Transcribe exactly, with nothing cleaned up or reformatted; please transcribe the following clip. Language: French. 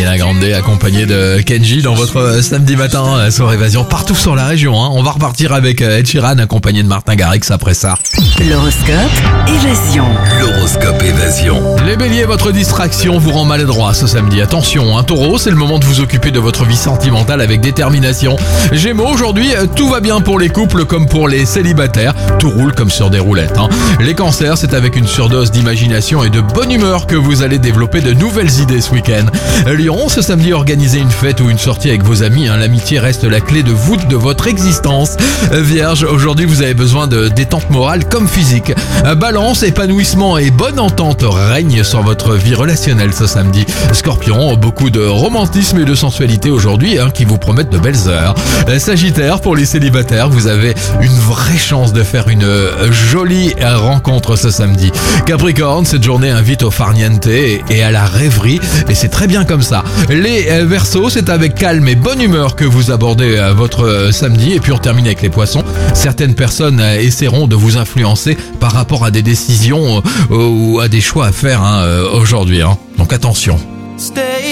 Ariana Grande accompagné de Kenji dans votre samedi matin sur Évasion partout sur la région. Hein. On va repartir avec Ed Sheeran accompagné de Martin Garrix après ça. L'horoscope Évasion. L'horoscope Évasion. Les béliers, votre distraction vous rend maladroit ce samedi. Attention, un taureau, c'est le moment de vous occuper de votre vie sentimentale avec détermination. Gémeaux, aujourd'hui, tout va bien pour les couples comme pour les célibataires. Tout roule comme sur des roulettes. Hein. Les cancers, c'est avec une surdose d'imagination et de bonne humeur que vous allez développer de nouvelles idées ce week-end. Lion, ce samedi, organisez une fête ou une sortie avec vos amis. Hein. L'amitié reste la clé de voûte de votre existence. Vierge, aujourd'hui, vous avez besoin de détente morale comme physique. Balance, épanouissement et bonne entente règnent sur votre vie relationnelle ce samedi. Scorpion, beaucoup de romantisme et de sensualité aujourd'hui hein, qui vous promettent de belles heures. Sagittaire, pour les célibataires, vous avez une vraie chance de faire une jolie rencontre ce samedi. Capricorne, cette journée invite au farniente et à la rêverie et c'est très bien comme ça. Les Verseaux, c'est avec calme et bonne humeur que vous abordez votre samedi. Et puis on termine avec les Poissons. Certaines personnes essaieront de vous influencer par rapport à des décisions ou à des choix à faire hein, aujourd'hui. Hein. Donc attention.